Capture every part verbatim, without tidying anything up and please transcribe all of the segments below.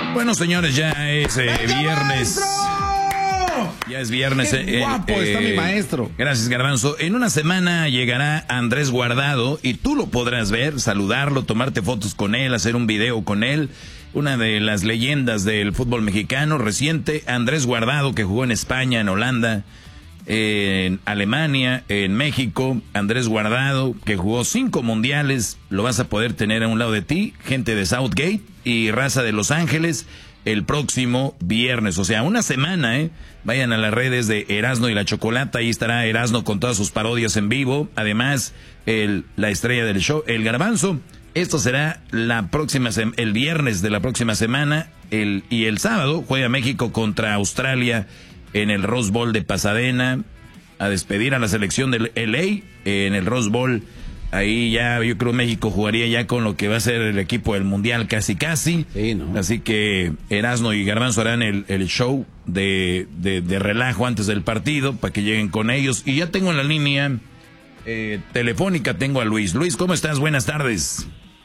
Bueno, señores, ya es eh, viernes. Maestro! Ya es viernes. Qué eh, guapo eh, está mi maestro. Gracias, Garbanzo. En una semana llegará Andrés Guardado y tú lo podrás ver, saludarlo, tomarte fotos con él, hacer un video con él. Una de las leyendas del fútbol mexicano reciente, Andrés Guardado, que jugó en España, en Holanda, en Alemania, en México. Andrés Guardado, que jugó cinco mundiales, lo vas a poder tener a un lado de ti, gente de Southgate y raza de Los Ángeles, el próximo viernes. O sea, una semana, ¿eh? Vayan a las redes de Erasno y la Chocolata, ahí estará Erasno con todas sus parodias en vivo. Además, el, la estrella del show, el Garbanzo. Esto será la próxima el viernes de la próxima semana, el, y el sábado juega México contra Australia en el Rose Bowl de Pasadena, a despedir a la selección del L A en el Rose Bowl. Ahí ya yo creo México jugaría ya con lo que va a ser el equipo del Mundial casi casi. Sí, ¿no? Así que Erasno y Garbanzo harán el, el show de, de, de relajo antes del partido para que lleguen con ellos. Y ya tengo en la línea eh, telefónica, tengo a Luis. Luis, ¿cómo estás? Buenas tardes.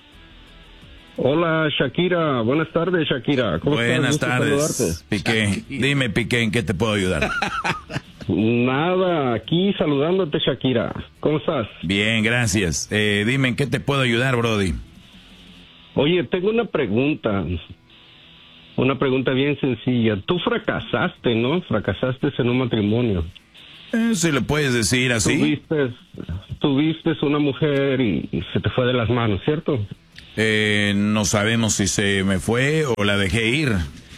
Hola, Shakira. Buenas tardes, Shakira. ¿Cómo Buenas estás? tardes, Piqué. Shakira. Dime, Piqué, ¿en qué te puedo ayudar? Nada, aquí saludándote, Shakira. ¿Cómo estás? Bien, gracias. Eh, dime, ¿en qué te puedo ayudar, Brody? Oye, tengo una pregunta. Una pregunta bien sencilla. Tú fracasaste, ¿no? Fracasaste en un matrimonio. Eh, si le puedes decir así. Tuviste, tuviste una mujer y, y se te fue de las manos, ¿cierto? Eh, no sabemos si se me fue o la dejé ir.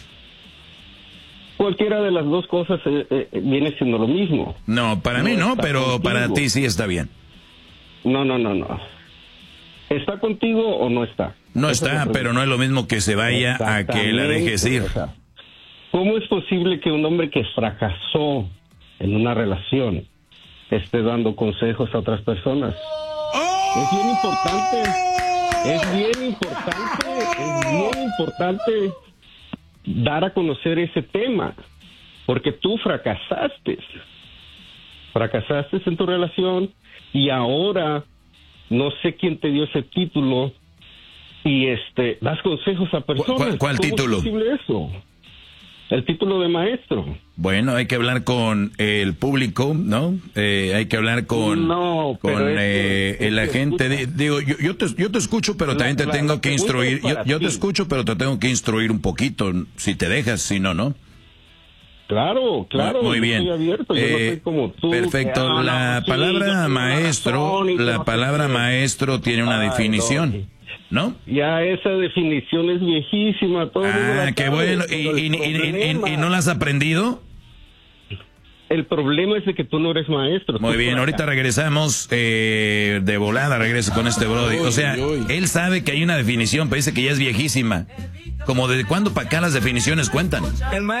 Cualquiera de las dos cosas eh, eh, viene siendo lo mismo. No, para No mí no, está pero contigo. para ti sí está bien. No, no, no, no. ¿Está contigo o no está? No Esa es la está, pregunta. pero no es lo mismo que se vaya a que la dejes ir. O sea, ¿cómo es posible que un hombre que fracasó en una relación esté dando consejos a otras personas? Es bien importante, es bien importante, es bien importante dar a conocer ese tema, porque tú fracasaste, fracasaste en tu relación y ahora no sé quién te dio ese título y este das consejos a personas. ¿Cuál, cuál ¿Cómo título? es posible eso? El título de maestro. Bueno, hay que hablar con el público, ¿no? Eh, hay que hablar con, No, pero con es eh, que- es la que gente. escucha. De- digo, yo, yo, te, yo te escucho, pero La- también te la- tengo la que pregunta instruir. es Yo, para yo te ti. escucho, pero te tengo que instruir un poquito, si te dejas, si no, ¿no? Claro, claro. Muy yo bien. Estoy abierto, yo no Eh, soy como tú. perfecto. que, ah, la no, sí, palabra yo tengo maestro, razón y que la no sé palabra qué. maestro tiene una Ay, definición, no. ¿no? Ya esa definición es viejísima. Todo el mundo la Ah, qué sabe, bueno. ¿Y, pero el y, y- y- y- problema- y no la has aprendido? El problema es de que tú no eres maestro. Muy Tú bien, ahorita fracasas. regresamos eh, de volada, regreso con este Brody. O sea, Uy, uy. él sabe que hay una definición, pero dice que ya es viejísima. Como de cuándo para acá las definiciones cuentan.